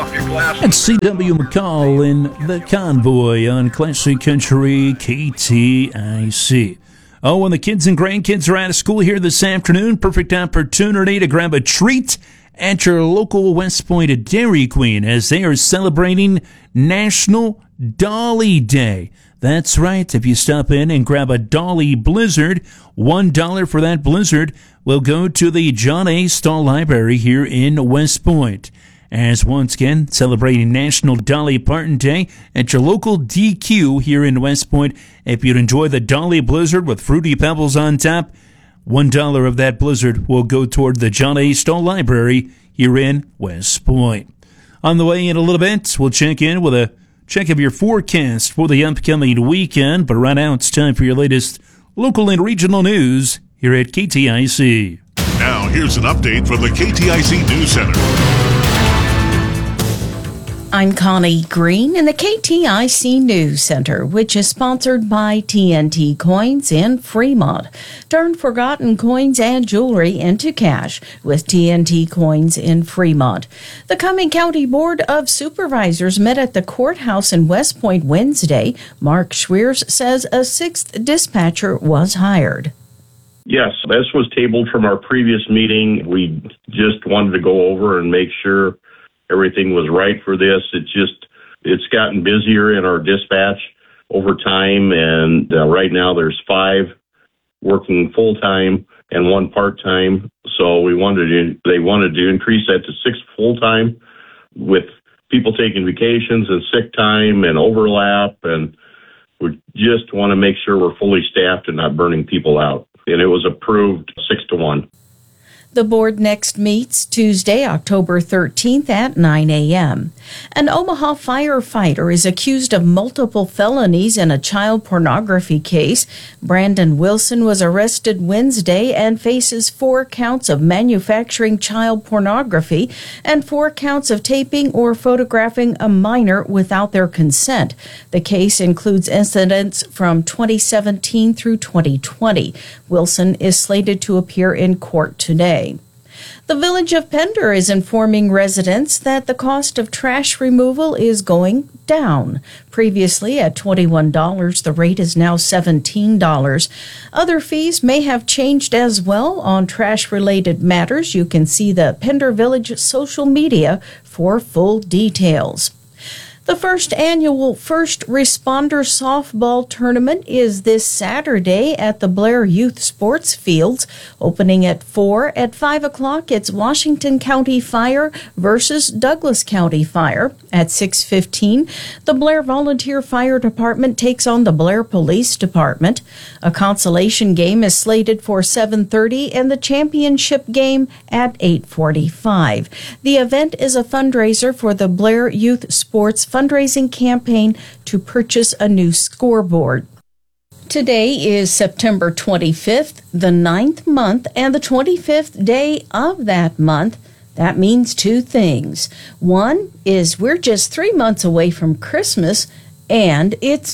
And C.W. McCall in The Convoy on Classic Country KTIC. Oh, and the kids and grandkids are out of school here this afternoon. Perfect opportunity to grab a treat at your local West Point Dairy Queen as they are celebrating National Dolly Day. That's right. If you stop in and grab a Dolly Blizzard, $1 for that Blizzard will go to the John A. Stahl Library here in West Point. As once again, celebrating National Dolly Parton Day at your local DQ here in West Point. If you'd enjoy the Dolly Blizzard with Fruity Pebbles on top, $1 of that Blizzard will go toward the John A. Stahl Library here in West Point. On the way in a little bit, we'll check in with a check of your forecast for the upcoming weekend. But right now, it's time for your latest local and regional news here at KTIC. Now, here's an update from the KTIC News Center. I'm Connie Green in the KTIC News Center, which is sponsored by TNT Coins in Fremont. Turn forgotten coins and jewelry into cash with TNT Coins in Fremont. The Cumming County Board of Supervisors met at the courthouse in West Point Wednesday. Mark Schweers says a sixth dispatcher was hired. Yes, this was tabled from our previous meeting. We just wanted to go over and make sure everything was right for this. It's gotten busier in our dispatch over time, and right now there's 5 working full-time and 1 part-time. So they wanted to increase that to 6 full-time with people taking vacations and sick time and overlap, and we just want to make sure we're fully staffed and not burning people out. And it was approved 6-1. The board next meets Tuesday, October 13th at 9 a.m. An Omaha firefighter is accused of multiple felonies in a child pornography case. Brandon Wilson was arrested Wednesday and faces 4 counts of manufacturing child pornography and 4 counts of taping or photographing a minor without their consent. The case includes incidents from 2017 through 2020. Wilson is slated to appear in court today. The Village of Pender is informing residents that the cost of trash removal is going down. Previously at $21, the rate is now $17. Other fees may have changed as well on trash-related matters. You can see the Pender Village social media for full details. The first annual First Responder Softball Tournament is this Saturday at the Blair Youth Sports Fields. Opening at 4, at 5 o'clock, it's Washington County Fire versus Douglas County Fire. At 6:15, the Blair Volunteer Fire Department takes on the Blair Police Department. A consolation game is slated for 7:30 and the championship game at 8:45. The event is a fundraiser for the Blair Youth Sports fundraising campaign to purchase a new scoreboard. Today is September 25th, the 9th month, and the 25th day of that month. That means 2 things. One is we're just 3 months away from Christmas, and it's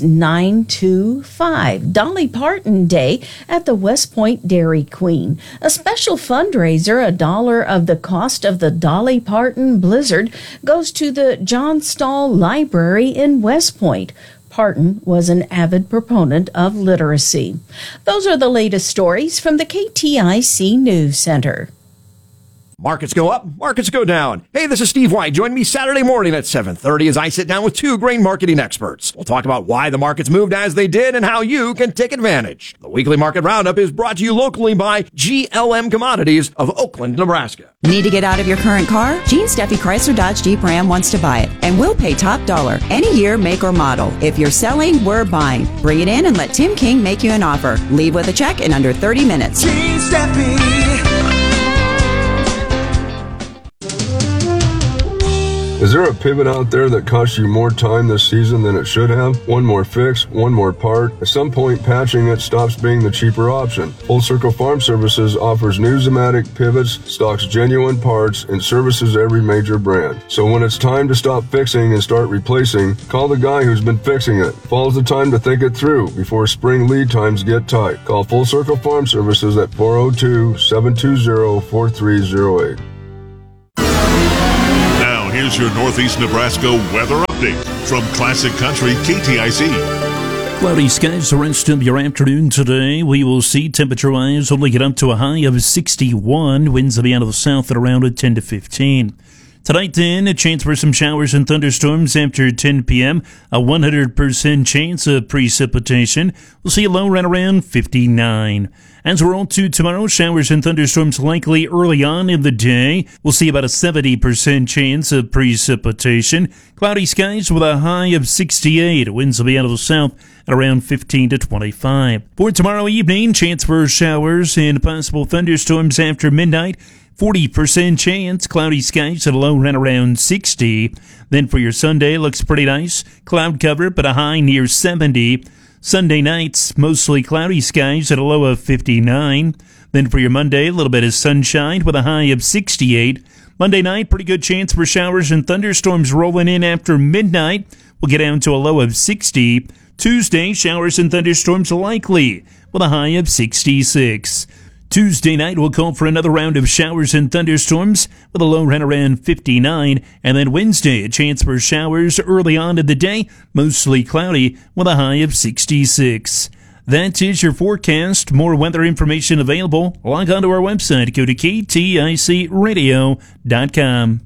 9/25, Dolly Parton Day at the West Point Dairy Queen. A special fundraiser, $1 of the cost of the Dolly Parton Blizzard, goes to the John Stahl Library in West Point. Parton was an avid proponent of literacy. Those are the latest stories from the KTIC News Center. Markets go up, markets go down. Hey, this is Steve White. Join me Saturday morning at 7:30 as I sit down with 2 grain marketing experts. We'll talk about why the markets moved as they did and how you can take advantage. The weekly market roundup is brought to you locally by GLM Commodities of Oakland, Nebraska. Need to get out of your current car? Gene Steffi Chrysler Dodge Jeep Ram wants to buy it, and we'll pay top dollar. Any year, make, or model. If you're selling, we're buying. Bring it in and let Tim King make you an offer. Leave with a check in under 30 minutes. Gene Steffi. Is there a pivot out there that costs you more time this season than it should have? One more fix, one more part. At some point, patching it stops being the cheaper option. Full Circle Farm Services offers new Zematic pivots, stocks genuine parts, and services every major brand. So when it's time to stop fixing and start replacing, call the guy who's been fixing it. Fall's the time to think it through before spring lead times get tight. Call Full Circle Farm Services at 402-720-4308. here's your Northeast Nebraska weather update from Classic Country KTIC. Cloudy skies the rest of your afternoon today. We will see temperature-wise only get up to a high of 61. Winds will be out of the south at around 10 to 15. Tonight then, a chance for some showers and thunderstorms after 10 p.m. A 100% chance of precipitation. We'll see a low right around 59. As we're on to tomorrow, showers and thunderstorms likely early on in the day. We'll see about a 70% chance of precipitation. Cloudy skies with a high of 68. Winds will be out of the south at around 15 to 25. For tomorrow evening, chance for showers and possible thunderstorms after midnight. 40% chance, cloudy skies at a low right around 60. Then for your Sunday, looks pretty nice. Cloud cover, but a high near 70. Sunday nights, mostly cloudy skies at a low of 59. Then for your Monday, a little bit of sunshine with a high of 68. Monday night, pretty good chance for showers and thunderstorms rolling in after midnight. We'll get down to a low of 60. Tuesday, showers and thunderstorms likely with a high of 66. Tuesday night, we'll call for another round of showers and thunderstorms with a low right around 59. And then Wednesday, a chance for showers early on in the day, mostly cloudy with a high of 66. That is your forecast. More weather information available. Log on to our website. Go to KTICradio.com.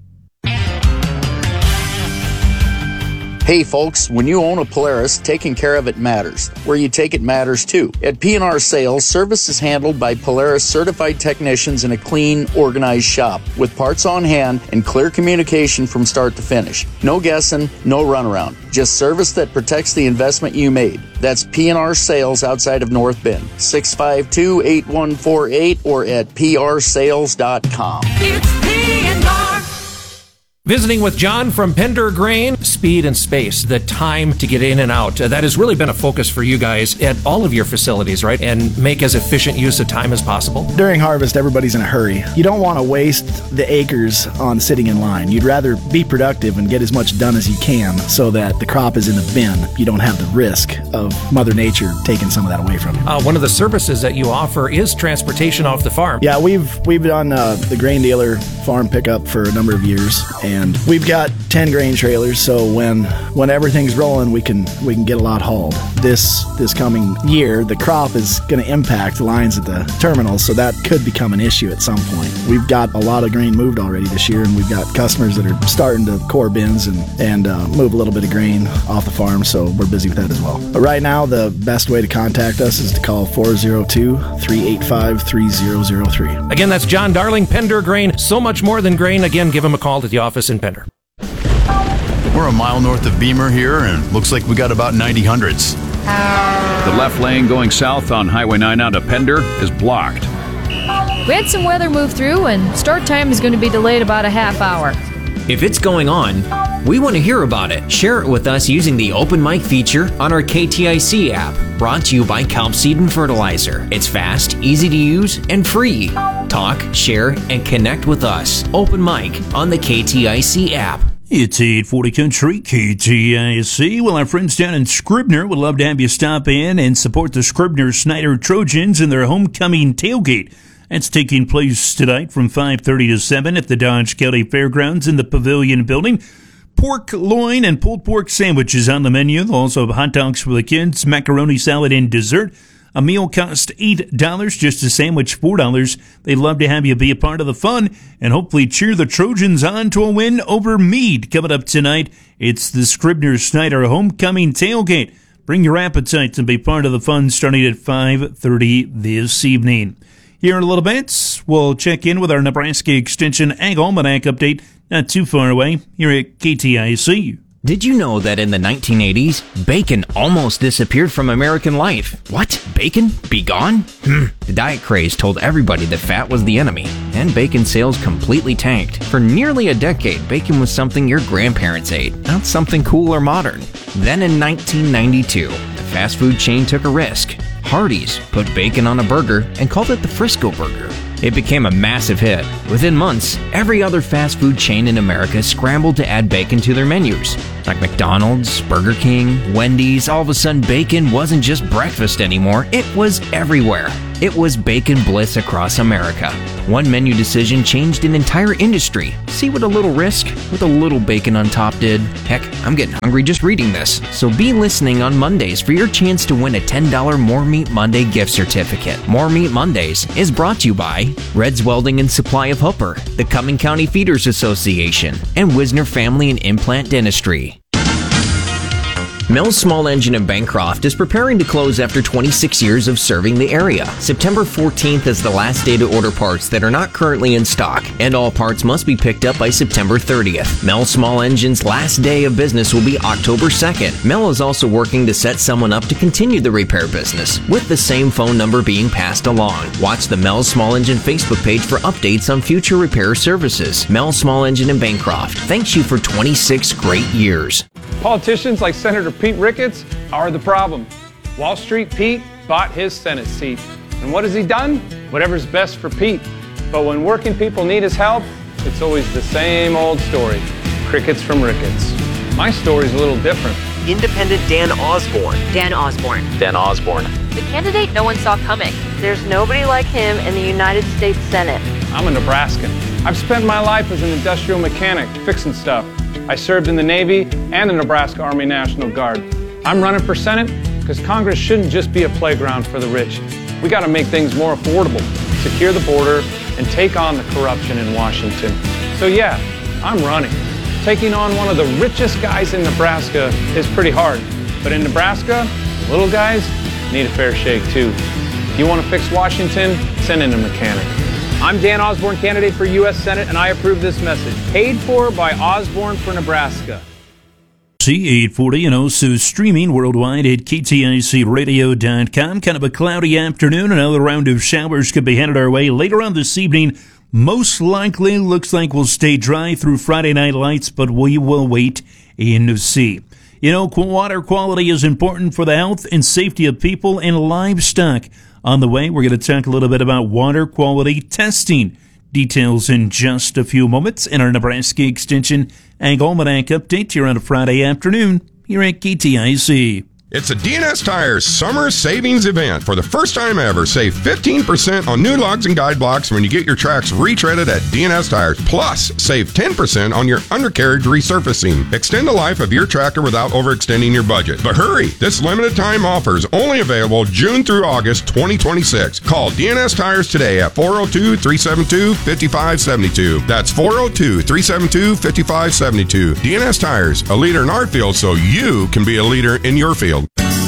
Hey folks, when you own a Polaris, taking care of it matters. Where you take it matters too. At P&R Sales, service is handled by Polaris certified technicians in a clean, organized shop with parts on hand and clear communication from start to finish. No guessing, no runaround. Just service that protects the investment you made. That's P&R Sales outside of North Bend. 652-8148 or at prsales.com. It's P&R. Visiting with John from Pender Grain, speed and space, the time to get in and out. That has really been a focus for you guys at all of your facilities, right? And make as efficient use of time as possible. During harvest, everybody's in a hurry. You don't want to waste the acres on sitting in line. You'd rather be productive and get as much done as you can so that the crop is in the bin. You don't have the risk of Mother Nature taking some of that away from you. One of the services that you offer is transportation off the farm. Yeah, we've done the grain dealer farm pickup for a number of years, and we've got 10 grain trailers, so when everything's rolling, we can get a lot hauled. This coming year, the crop is going to impact lines at the terminals, so that could become an issue at some point. We've got a lot of grain moved already this year, and we've got customers that are starting to core bins and move a little bit of grain off the farm, so we're busy with that as well. But right now, the best way to contact us is to call 402-385-3003. Again, that's John Darling, Pender Grain. So much more than grain. Again, give him a call at the office in Pender. We're a mile north of Beamer here, and looks like we got about 90 hundredths. The left lane going south on Highway 9 out of Pender is blocked. We had some weather move through, and start time is going to be delayed about a half hour. If it's going on, we want to hear about it. Share it with us using the Open Mic feature on our KTIC app. Brought to you by Kelp Seed and Fertilizer. It's fast, easy to use, and free. Talk, share, and connect with us. Open Mic on the KTIC app. It's 840 Country KTIC. Well, our friends down in Scribner would love to have you stop in and support the Scribner Snyder Trojans in their homecoming tailgate. That's taking place tonight from 5:30 to 7 at the Dodge County Fairgrounds in the Pavilion Building. Pork loin and pulled pork sandwiches on the menu. They'll also have hot dogs for the kids, macaroni salad, and dessert. A meal costs $8, just a sandwich $4. They'd love to have you be a part of the fun and hopefully cheer the Trojans on to a win over Meade. Coming up tonight, it's the Scribner Snyder Homecoming Tailgate. Bring your appetites and be part of the fun starting at 5:30 this evening. Here in a little bit, we'll check in with our Nebraska Extension Ag Almanac update not too far away here at KTIC. Did you know that in the 1980s, bacon almost disappeared from American life? What? Bacon? Be gone? The diet craze told everybody that fat was the enemy, and bacon sales completely tanked. For nearly a decade, bacon was something your grandparents ate, not something cool or modern. Then in 1992, the fast food chain took a risk. Hardee's put bacon on a burger and called it the Frisco Burger. It became a massive hit. Within months, every other fast food chain in America scrambled to add bacon to their menus. Like McDonald's, Burger King, Wendy's, all of a sudden bacon wasn't just breakfast anymore, it was everywhere. It was bacon bliss across America. One menu decision changed an entire industry. See what a little risk with a little bacon on top did? Heck, I'm getting hungry just reading this. So be listening on Mondays for your chance to win a $10 More Meat Monday gift certificate. More Meat Mondays is brought to you by Red's Welding and Supply of Hooper, the Cumming County Feeders Association, and Wisner Family and Implant Dentistry. Mel's Small Engine in Bancroft is preparing to close after 26 years of serving the area. September 14th is the last day to order parts that are not currently in stock, and all parts must be picked up by September 30th. Mel's Small Engine's last day of business will be October 2nd. Mel is also working to set someone up to continue the repair business, with the same phone number being passed along. Watch the Mel's Small Engine Facebook page for updates on future repair services. Mel's Small Engine in Bancroft thanks you for 26 great years. Politicians like Senator Pete Ricketts are the problem. Wall Street Pete bought his Senate seat. And what has he done? Whatever's best for Pete. But when working people need his help, it's always the same old story. Crickets from Ricketts. My story's a little different. Independent Dan Osborne. Dan Osborne. Dan Osborne. The candidate no one saw coming. There's nobody like him in the United States Senate. I'm a Nebraskan. I've spent my life as an industrial mechanic, fixing stuff. I served in the Navy and the Nebraska Army National Guard. I'm running for Senate because Congress shouldn't just be a playground for the rich. We got to make things more affordable, secure the border, and take on the corruption in Washington. So yeah, I'm running. Taking on one of the richest guys in Nebraska is pretty hard. But in Nebraska, little guys need a fair shake too. If you want to fix Washington, send in a mechanic. I'm Dan Osborne, candidate for U.S. Senate, and I approve this message. Paid for by Osborne for Nebraska. C840 and also streaming worldwide at KTICradio.com. Kind of a cloudy afternoon. Another round of showers could be headed our way later on this evening. Most likely looks like we'll stay dry through Friday Night Lights, but we will wait and see. You know, water quality is important for the health and safety of people and livestock. On the way, we're going to talk a little bit about water quality testing. Details in just a few moments in our Nebraska Extension Ag Almanac update here on a Friday afternoon here at KTIC. It's a DNS Tires Summer Savings Event. For the first time ever, save 15% on new lugs and guide blocks when you get your tracks retreaded at DNS Tires. Plus, save 10% on your undercarriage resurfacing. Extend the life of your tractor without overextending your budget. But hurry! This limited time offer is only available June through August 2026. Call DNS Tires today at 402-372-5572. That's 402-372-5572. DNS Tires, a leader in our field so you can be a leader in your field.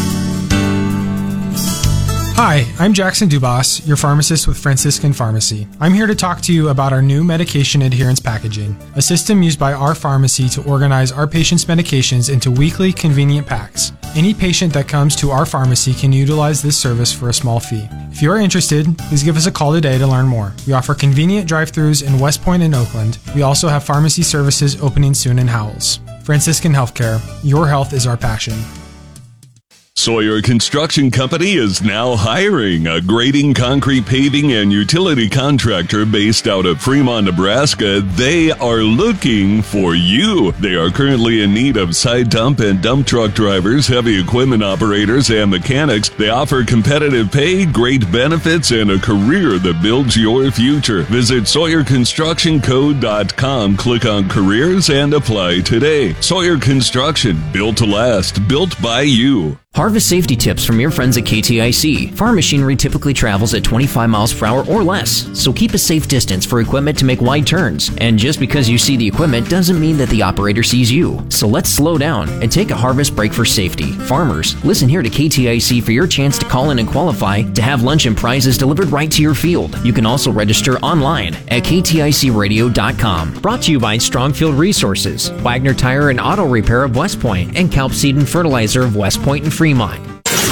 Hi, I'm Jackson Dubas, your pharmacist with Franciscan Pharmacy. I'm here to talk to you about our new medication adherence packaging, a system used by our pharmacy to organize our patients' medications into weekly convenient packs. Any patient that comes to our pharmacy can utilize this service for a small fee. If you are interested, please give us a call today to learn more. We offer convenient drive-thrus in West Point and Oakland. We also have pharmacy services opening soon in Howells. Franciscan Healthcare, your health is our passion. Sawyer Construction Company is now hiring a grading, concrete, paving, and utility contractor based out of Fremont, Nebraska. They are looking for you. They are currently in need of side dump and dump truck drivers, heavy equipment operators, and mechanics. They offer competitive pay, great benefits, and a career that builds your future. Visit SawyerConstructionCo.com, click on careers, and apply today. Sawyer Construction, built to last, built by you. Harvest safety tips from your friends at KTIC. Farm machinery typically travels at 25 miles per hour or less, so keep a safe distance for equipment to make wide turns. And just because you see the equipment doesn't mean that the operator sees you. So let's slow down and take a harvest break for safety. Farmers, listen here to KTIC for your chance to call in and qualify to have lunch and prizes delivered right to your field. You can also register online at KTICradio.com. Brought to you by Strongfield Resources, Wagner Tire and Auto Repair of West Point, and Kelp Seed and Fertilizer of West Point and Fremont.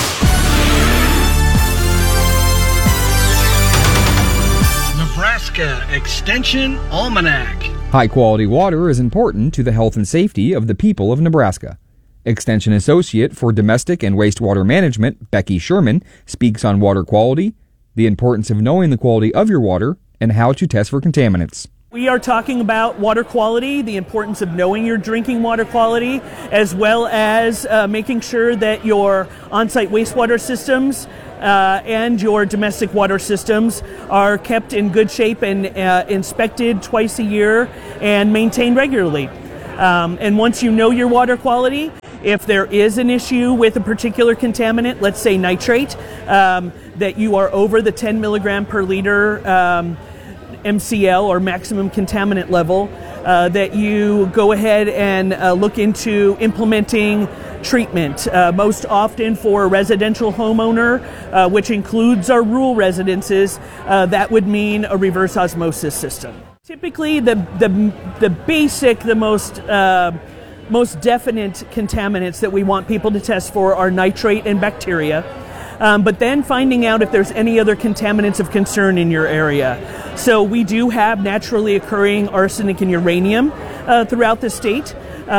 Nebraska Extension Almanac. High-quality water is important to the health and safety of the people of Nebraska. Extension Associate for Domestic and Wastewater Management, Becky Sherman, speaks on water quality, the importance of knowing the quality of your water, and how to test for contaminants. We are talking about water quality, the importance of knowing your drinking water quality, as well as making sure that your on-site wastewater systems and your domestic water systems are kept in good shape and inspected twice a year and maintained regularly. And once you know your water quality, if there is an issue with a particular contaminant, let's say nitrate, that you are over the 10 milligram per liter MCL or maximum contaminant level, that you go ahead and look into implementing treatment, most often for a residential homeowner, which includes our rural residences. That would mean a reverse osmosis system. Typically, the basic, the most definite contaminants that we want people to test for are nitrate and bacteria. But then finding out if there's any other contaminants of concern in your area. So we do have naturally occurring arsenic and uranium throughout the state.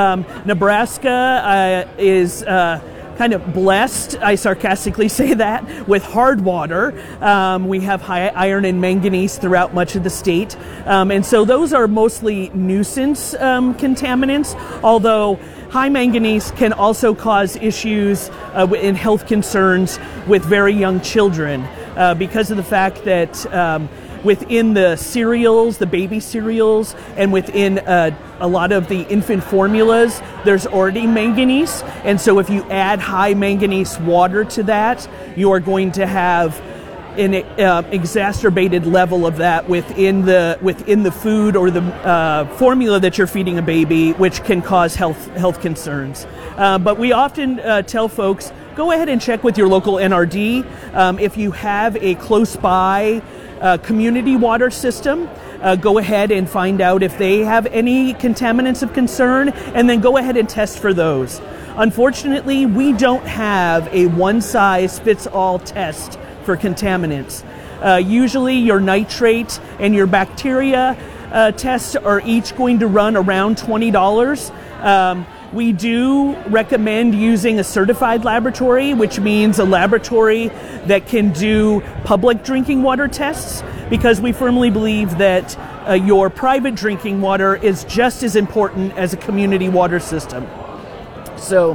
Nebraska is kind of blessed, I sarcastically say that, with hard water. We have high iron and manganese throughout much of the state. And so those are mostly nuisance contaminants, although high manganese can also cause issues in health concerns with very young children because of the fact that within the cereals, the baby cereals, and within a lot of the infant formulas, there's already manganese. And so if you add high manganese water to that, you are going to have an exacerbated level of that within the food or the formula that you're feeding a baby, which can cause health concerns. But we often tell folks, go ahead and check with your local NRD. If you have a close by community water system, go ahead and find out if they have any contaminants of concern, and then go ahead and test for those. Unfortunately, we don't have a one-size-fits-all test for contaminants. Usually your nitrate and your bacteria tests are each going to run around $20. We do recommend using a certified laboratory, which means a laboratory that can do public drinking water tests, because we firmly believe that your private drinking water is just as important as a community water system. So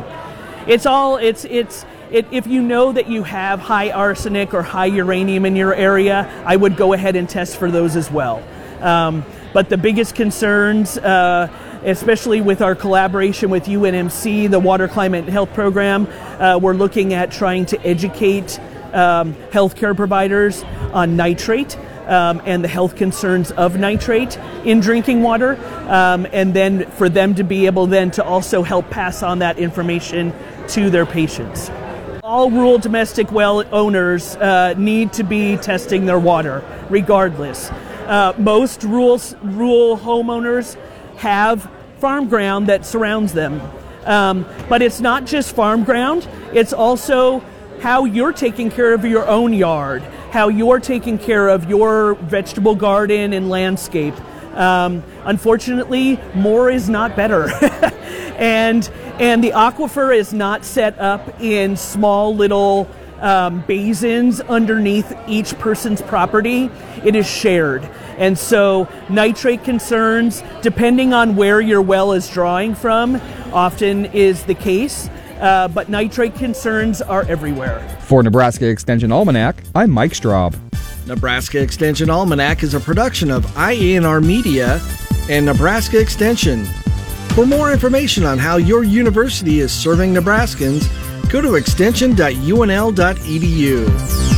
if you know that you have high arsenic or high uranium in your area, I would go ahead and test for those as well. But the biggest concerns, especially with our collaboration with UNMC, the Water, Climate, and Health Program, we're looking at trying to educate healthcare providers on nitrate and the health concerns of nitrate in drinking water, and then for them to be able then to also help pass on that information to their patients. All rural domestic well owners need to be testing their water, regardless. Most rural homeowners have farm ground that surrounds them. But it's not just farm ground, it's also how you're taking care of your own yard, how you're taking care of your vegetable garden and landscape. Unfortunately, more is not better. And the aquifer is not set up in small little basins underneath each person's property. It is shared. And so nitrate concerns, depending on where your well is drawing from, often is the case. But nitrate concerns are everywhere. For Nebraska Extension Almanac, I'm Mike Straub. Nebraska Extension Almanac is a production of IANR Media and Nebraska Extension. For more information on how your university is serving Nebraskans, go to extension.unl.edu.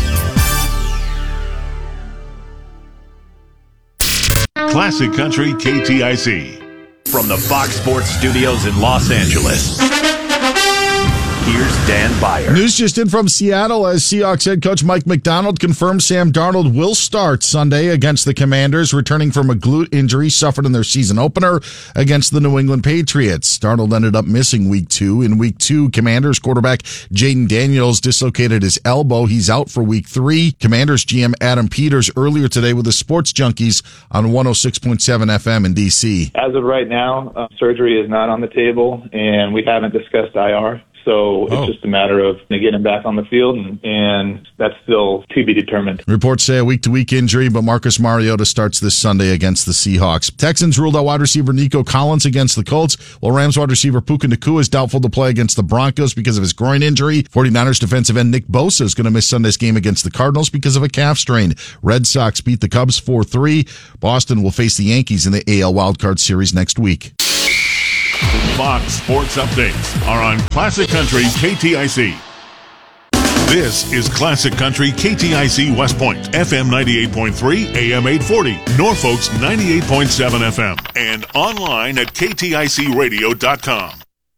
Classic Country KTIC. From the Fox Sports Studios in Los Angeles, here's Dan Beyer. News just in from Seattle as Seahawks head coach Mike Macdonald confirms Sam Darnold will start Sunday against the Commanders, returning from a glute injury suffered in their season opener against the New England Patriots. Darnold ended up missing Week 2. In Week 2, Commanders quarterback Jaden Daniels dislocated his elbow. He's out for Week 3. Commanders GM Adam Peters earlier today with the Sports Junkies on 106.7 FM in D.C. As of right now, surgery is not on the table, and we haven't discussed IR. So it's just a matter of getting him back on the field, and that's still to be determined. Reports say a week-to-week injury, but Marcus Mariota starts this Sunday against the Seahawks. Texans ruled out wide receiver Nico Collins against the Colts, while Rams wide receiver Puka Nacua is doubtful to play against the Broncos because of his groin injury. 49ers defensive end Nick Bosa is going to miss Sunday's game against the Cardinals because of a calf strain. Red Sox beat the Cubs 4-3. Boston will face the Yankees in the AL Wildcard Series next week. Fox Sports Updates are on Classic Country KTIC. This is Classic Country KTIC West Point, FM 98.3, AM 840, Norfolk's 98.7 FM, and online at kticradio.com.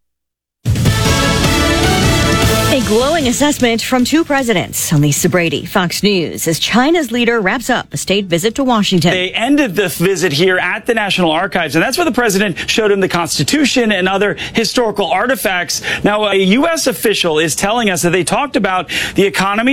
A glowing assessment from two presidents. Lisa Brady, Fox News, as China's leader wraps up a state visit to Washington. They ended the visit here at the National Archives, and that's where the president showed him the Constitution and other historical artifacts. Now, a U.S. official is telling us that they talked about the economy